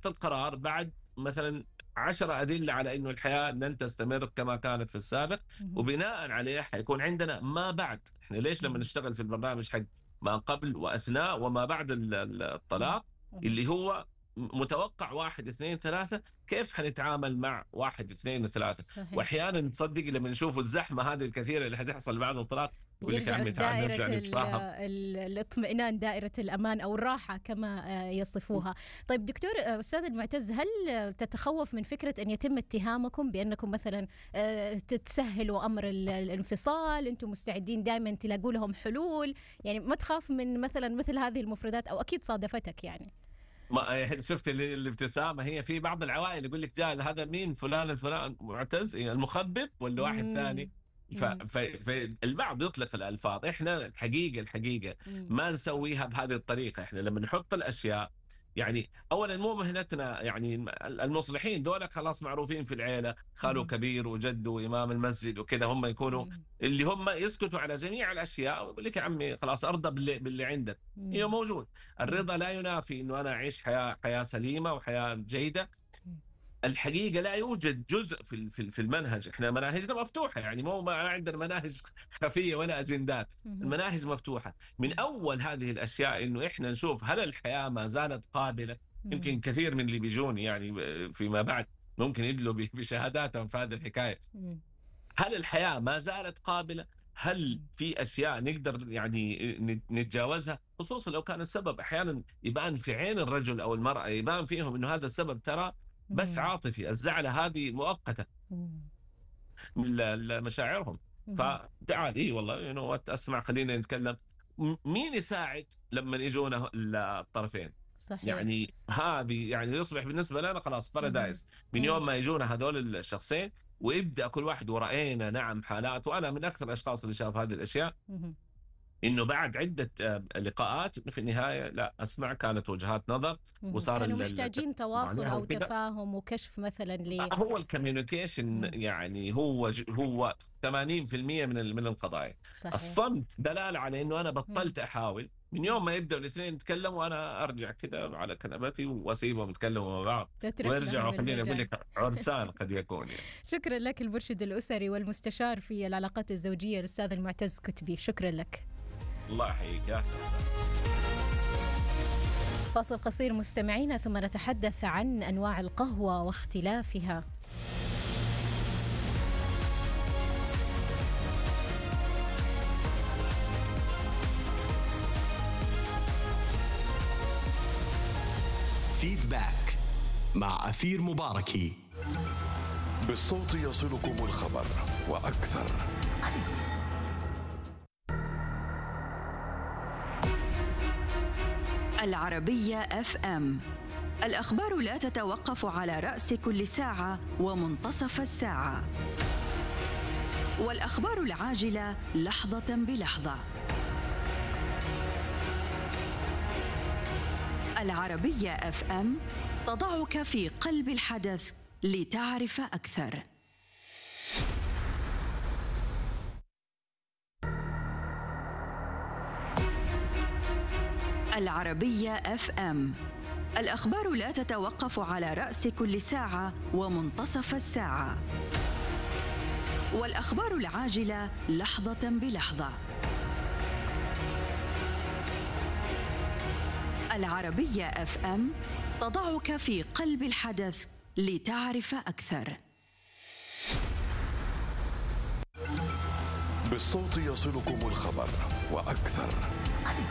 اتخذت القرار بعد مثلا 10 أدلة على إنه الحياة لن تستمر كما كانت في السابق، اهم. وبناء عليه حيكون عندنا ما بعد. إحنا ليش لما إمم. نشتغل في البرنامج حق ما قبل وأثناء وما بعد إمم. الطلاق، اهم. اللي هو متوقع 1 2 3، كيف حنتعامل مع 1 2 و3. صحيح. وأحيانا تصدق لما نشوف الزحمة هذه الكثيرة اللي حتحصل بعد الطلاق، يقول لك يا يرجعوا عمي تعال لدائرة نرجع نتفاهم. الاطمئنان، دائرة الأمان أو الراحة كما يصفوها. طيب دكتور أستاذ المعتز، هل تتخوف من فكرة أن يتم اتهامكم بأنكم مثلا تسهلوا أمر الانفصال، أنتم مستعدين دائما تلاقوا لهم حلول؟ يعني ما تخاف من مثل هذه المفردات، أو أكيد صادفتك يعني؟ ما شفت الابتسامة، هي في بعض العوائل يقول لك جاء هذا مين فلان الفلان معتز المخبب ولا واحد إمم. ثاني. إمم. فالبعض يطلق الألفاظ، احنا الحقيقة إمم. ما نسويها بهذه الطريقة. احنا لما نحط الأشياء، يعني اولا مو مهنتنا، يعني المصلحين دول خلاص معروفين في العيله، خالو اهم. كبير وجد وامام المسجد وكذا، هم يكونوا إمم. اللي هم يسكتوا على جميع الاشياء ويقول لك يا عمي خلاص ارضى باللي عندك. هي إمم. موجود. إمم. الرضا لا ينافي انه انا اعيش حياه سليمه وحياه جيده. إمم. الحقيقه لا يوجد جزء في المنهج، احنا مناهجنا مفتوحه، يعني مو ما عندنا مناهج خفيه ولا اجندات. اهم. المناهج مفتوحه من إمم. اول هذه الاشياء، انه احنا نشوف هل الحياه ما زالت قابله. إمم. يمكن كثير من اللي بيجوني يعني فيما بعد ممكن يدلوا بشهاداتهم في هذه الحكايه. إمم. هل الحياه ما زالت قابله؟ هل إمم. في اشياء نقدر يعني نتجاوزها، خصوصا لو كان السبب احيانا يبان في عين الرجل او المراه، يبان فيهم انه هذا السبب ترى بس إمم. عاطفي، الزعلة هذه مؤقتة إمم. من مشاعرهم. اهم. فتعال والله اسمع خلينا نتكلم. مين يساعد لما يجونا الطرفين؟ صحيح. يعني هذه يعني يصبح بالنسبة لنا خلاص اهم. بارادايس من إمم. يوم ما يجونا هذول الشخصين، ويبدأ كل واحد، ورأينا نعم حالات، وأنا من أكثر الأشخاص اللي شاف هذه الأشياء، اهم. انه بعد عده لقاءات في النهايه لا اسمع كانت وجهات نظر، اهم. وصار كانوا محتاجين تواصل معناها أو وكذا. تفاهم وكشف مثلًا هو الكوميونيكيشن إمم. يعني هو 80% من القضايا. صحيح. الصمت دلاله على انه انا إمم. بطلت احاول. من إمم. يوم ما يبداوا الاثنين يتكلموا انا ارجع كذا على كنبتي واسيبهم يتكلموا مع بعض، تترك ويرجعوا لهم خليني اقول المجال. لك عرسان قد يكون يعني. شكرًا لك المرشد الأسري والمستشار في العلاقات الزوجية الأستاذ المعتز كتبي، شكرًا لك. الله يحييك يا أهلا وسهلا. فاصل قصير مستمعينا، ثم نتحدث عن أنواع القهوة واختلافها. فيدباك مع أثير مباركي. بالصوت يصلكم الخبر وأكثر. العربية FM، الأخبار لا تتوقف على رأس كل ساعة ومنتصف الساعة، والأخبار العاجلة لحظة بلحظة. العربية FM تضعك في قلب الحدث لتعرف أكثر. العربية FM، الأخبار لا تتوقف على رأس كل ساعة ومنتصف الساعة، والأخبار العاجلة لحظة بلحظة. العربية FM تضعك في قلب الحدث لتعرف أكثر. بالصوت يصلكم الخبر وأكثر.